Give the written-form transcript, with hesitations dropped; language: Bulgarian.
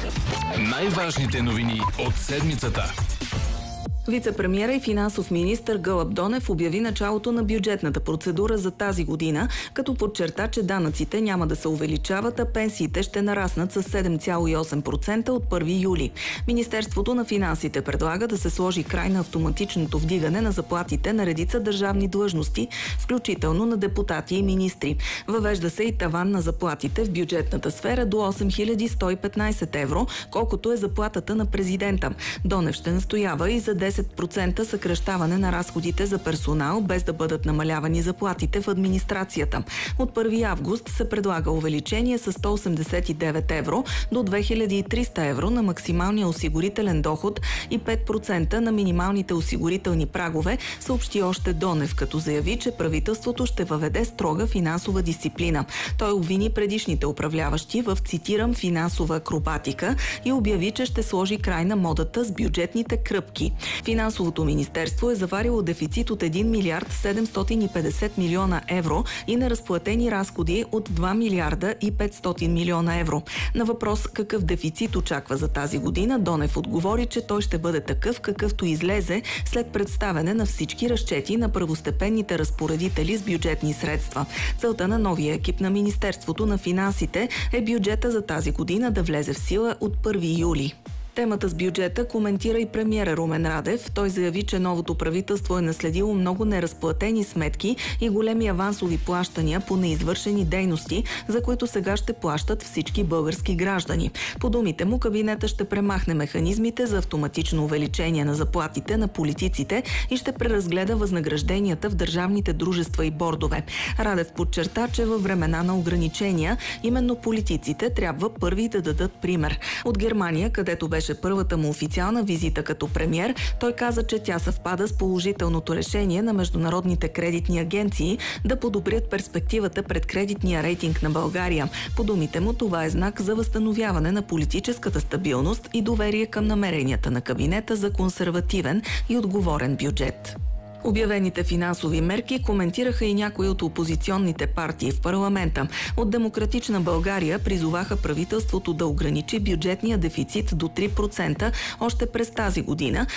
Най-важните новини от седмицата. Вице-премиера и финансов министър Гълъб Донев обяви началото на бюджетната процедура за тази година, като подчерта, че данъците няма да се увеличават, а пенсиите ще нараснат с 7,8% от 1 юли. Министерството на финансите предлага да се сложи край на автоматичното вдигане на заплатите на редица държавни длъжности, включително на депутати и министри. Въвежда се и таван на заплатите в бюджетната сфера до 8115 евро, колкото е заплатата на президента. Донев ще настоява и за 10% съкращаване на разходите за персонал, без да бъдат намалявани заплатите в администрацията. От 1 август се предлага увеличение с 189 евро до 2300 евро на максималния осигурителен доход и 5% на минималните осигурителни прагове, съобщи още Донев, като заяви, че правителството ще въведе строга финансова дисциплина. Той обвини предишните управляващи в, цитирам, финансова акробатика и обяви, че ще сложи край на модата с бюджетните кръпки. Финансовото министерство е заварило дефицит от 1 милиард 750 милиона евро и неразплатени разходи от 2 милиарда и 500 милиона евро. На въпрос какъв дефицит очаква за тази година, Донев отговори, че той ще бъде такъв, какъвто излезе след представяне на всички разчети на първостепенните разпоредители с бюджетни средства. Целта на новия екип на Министерството на финансите е бюджета за тази година да влезе в сила от 1 юли. Темата с бюджета коментира и премиера Румен Радев. Той заяви, че новото правителство е наследило много неразплатени сметки и големи авансови плащания по неизвършени дейности, за които сега ще плащат всички български граждани. По думите му, кабинета ще премахне механизмите за автоматично увеличение на заплатите на политиците и ще преразгледа възнагражденията в държавните дружества и бордове. Радев подчерта, че във времена на ограничения именно политиците трябва първи да дадат пример. От Германия, където беше първата му официална визита като премиер, той каза, че тя съвпада с положителното решение на международните кредитни агенции да подобрят перспективата пред кредитния рейтинг на България. По думите му, това е знак за възстановяване на политическата стабилност и доверие към намеренията на кабинета за консервативен и отговорен бюджет. Обявените финансови мерки коментираха и някои от опозиционните партии в парламента. От Демократична България призоваха правителството да ограничи бюджетния дефицит до 3% още през тази година